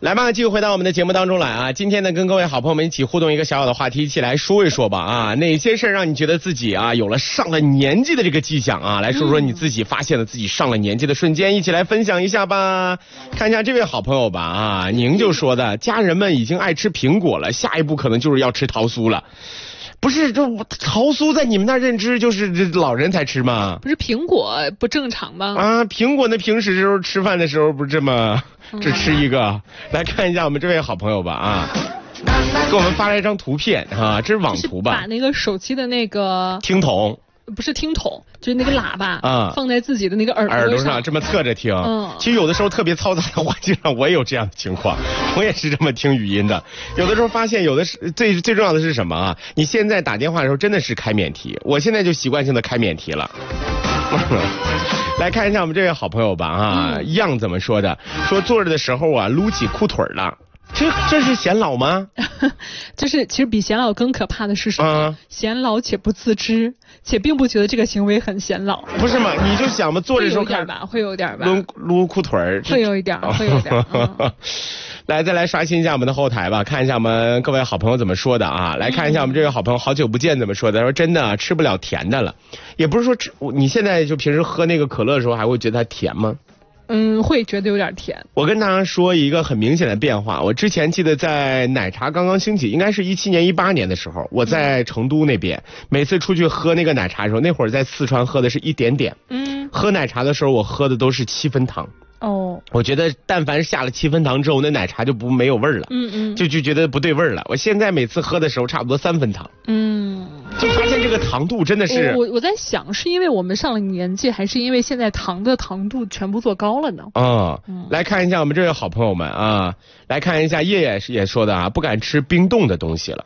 来吧，继续回到我们的节目当中来啊！今天呢，跟各位好朋友们一起互动一个小小的话题，一起来说一说吧啊！哪些事儿让你觉得自己啊有了上了年纪的这个迹象啊？来说说你自己发现了自己上了年纪的瞬间，一起来分享一下吧。看一下这位好朋友吧啊，您就说的，家人们已经爱吃苹果了，下一步可能就是要吃桃酥了。不是，这桃酥在你们那认知就是这老人才吃吗？ 不是苹果不正常吗？ 啊，苹果那平时时候吃饭的时候不是这么只吃一个？来看一下我们这位好朋友吧啊，给我们发来一张图片啊，这是网图吧？ 把那个手机的那个听筒。 不是听筒，就是那个喇叭啊， 放在自己的那个耳朵上， 这么侧着听。其实有的时候特别嘈杂的环境上，我也有这样的情况，我也是这么听语音的。有的时候发现，有的是最重要的是什么啊？你现在打电话的时候真的是开免提，我现在就习惯性的开免提了。来看一下我们这位好朋友吧啊，样怎么说的？说坐着的时候啊，撸起裤腿了。这是显老吗？ 就是其实比显老更可怕的是什么？显老且不自知，且并不觉得这个行为很显老。 不是嘛？你就想吧，坐着时候看会有点吧， 撸裤腿儿， 会有一点。 来，再来刷新一下我们的后台吧，看一下我们各位好朋友怎么说的啊！来看一下我们这位好朋友好久不见怎么说的，说真的吃不了甜的了，也不是说你现在就平时喝那个可乐的时候还会觉得它甜吗？ 会觉得有点甜。 我跟大家说一个很明显的变化，我之前记得在奶茶刚刚兴起，应该是17年18年的时候，我在成都那边，每次出去喝那个奶茶的时候，那会儿在四川喝的是一点点，喝奶茶的时候我喝的都是7分糖。我觉得但凡下了7分糖之后，那奶茶就没有味儿了，就觉得不对味儿了。我现在每次喝的时候差不多3分糖，就发现这个糖度真的是。 我在想，是因为我们上了年纪，还是因为现在糖的糖度全部做高了呢？ 来看一下我们这位好朋友们啊，来看一下叶叶也说的啊，不敢吃冰冻的东西了。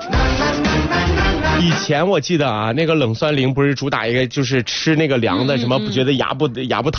以前我记得啊，那个冷酸灵不是主打一个就是吃那个凉的，什么不觉得牙不疼。